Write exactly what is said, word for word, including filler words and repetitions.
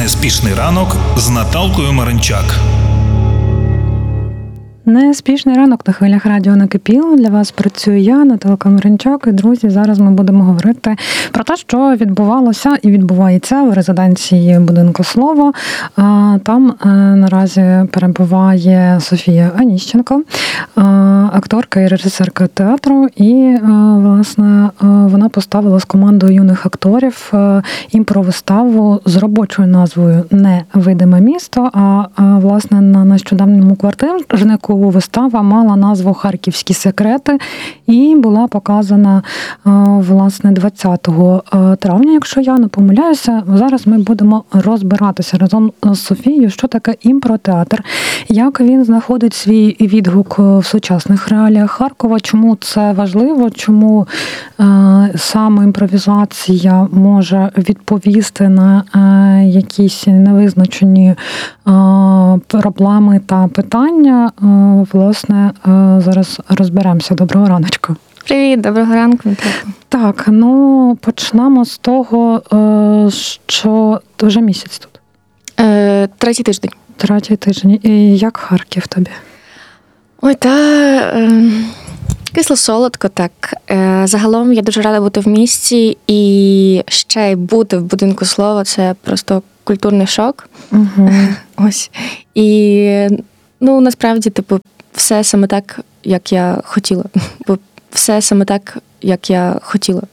Неспішний ранок з Наталкою Маринчак. Неспішний ранок на хвилях радіо Накипіло. Для вас працюю я, Наталка Маринчак. І, друзі, зараз ми будемо говорити про те, що відбувалося і відбувається в резиденції будинку «Слово». Там наразі перебуває Софія Аніщенко, акторка і режисерка театру. І, власне, вона поставила з командою юних акторів імпровиставу з робочою назвою «Невидиме місто». А, власне, на нещодавньому квартирнику вистава мала назву «Харківські секрети» і була показана, власне, двадцятого травня, якщо я не помиляюся. Зараз ми будемо розбиратися разом з Софією, що таке імпротеатр, як він знаходить свій відгук в сучасних реаліях Харкова, чому це важливо, чому саме імпровізація може відповісти на якісь невизначені проблеми та питання. Власне, зараз розберемося. Доброго раночку. Привіт, доброго ранку. Так, ну почнемо з того, що ти вже місяць тут. Е, третій тиждень. Третій тиждень. І як Харків тобі? Ой, та е, кисло-солодко так. Е, загалом я дуже рада бути в місті, і ще й бути в будинку «Слово» – це просто культурний шок. Угу. Ось. І, ну, насправді, типу, все саме так, як я хотіла. Бо все саме так, як я хотіла.